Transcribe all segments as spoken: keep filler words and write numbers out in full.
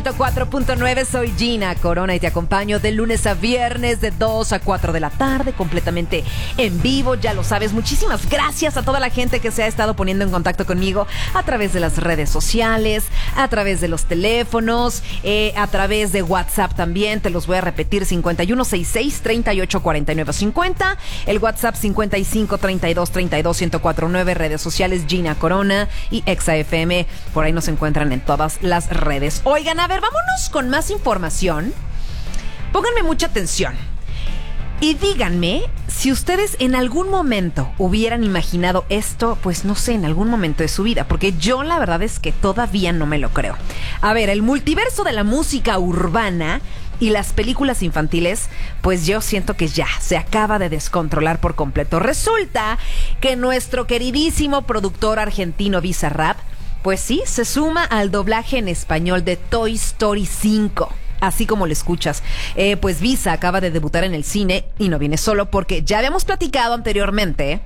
ciento cuatro punto nueve, soy Gina Corona y te acompaño de lunes a viernes de dos a cuatro de la tarde, completamente en vivo, ya lo sabes. Muchísimas gracias a toda la gente que se ha estado poniendo en contacto conmigo a través de las redes sociales, a través de los teléfonos, eh, a través de WhatsApp también. Te los voy a repetir: cincuenta y uno sesenta y seis, treinta y ocho cuarenta y nueve cincuenta, el WhatsApp cincuenta y cinco treinta y dos treinta y dos ciento cuatro nueve, redes sociales Gina Corona y Exa F M, por ahí nos encuentran en todas las redes. Oigan, a ver, vámonos con más información. Pónganme mucha atención y díganme si ustedes en algún momento hubieran imaginado esto, pues no sé, en algún momento de su vida, porque yo la verdad es que todavía no me lo creo. A ver, el multiverso de la música urbana y las películas infantiles, pues yo siento que ya se acaba de descontrolar por completo. Resulta que nuestro queridísimo productor argentino Bizarrap, pues sí, se suma al doblaje en español de Toy Story cinco. Así como lo escuchas. Eh, pues Visa acaba de debutar en el cine y no viene solo, porque ya habíamos platicado anteriormente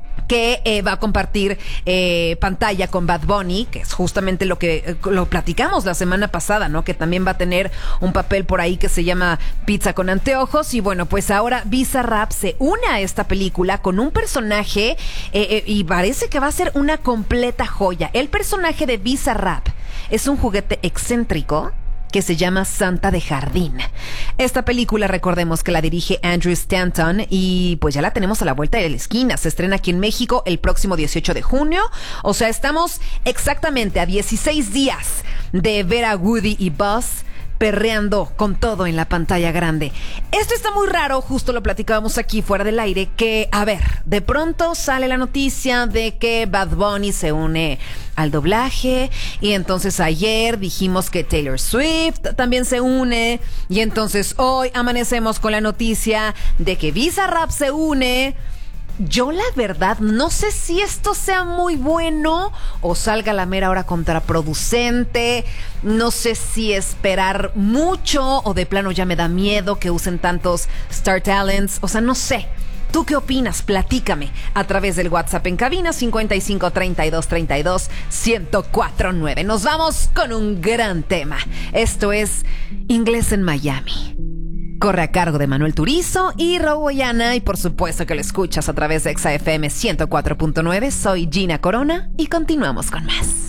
que eh, va a compartir eh, pantalla con Bad Bunny, que es justamente lo que eh, lo platicamos la semana pasada, ¿no? Que también va a tener un papel por ahí que se llama Pizza con Anteojos. Y bueno, pues ahora Bizarrap se une a esta película con un personaje eh, eh, y parece que va a ser una completa joya. El personaje de Bizarrap es un juguete excéntrico que se llama Santa de Jardín. Esta película, recordemos que la dirige Andrew Stanton y pues ya la tenemos a la vuelta de la esquina. Se estrena aquí en México el próximo dieciocho de junio. O sea, estamos exactamente a dieciséis días de ver a Woody y Buzz perreando con todo en la pantalla grande. Esto está muy raro, justo lo platicábamos aquí fuera del aire, que, a ver, de pronto sale la noticia de que Bad Bunny se une al doblaje, y entonces ayer dijimos que Taylor Swift también se une, y entonces hoy amanecemos con la noticia de que Bizarrap se une. Yo la verdad no sé si esto sea muy bueno o salga la mera hora contraproducente. No sé si esperar mucho o de plano ya me da miedo que usen tantos Star Talents. O sea, no sé. ¿Tú qué opinas? Platícame a través del WhatsApp en cabina cincuenta y cinco treinta y dos treinta y dos ciento cuatro nueve. Nos vamos con un gran tema. Esto es Inglés en Miami. Corre a cargo de Manuel Turizo y Roboyana, y por supuesto que lo escuchas a través de Exa F M ciento cuatro punto nueve. Soy Gina Corona y continuamos con más.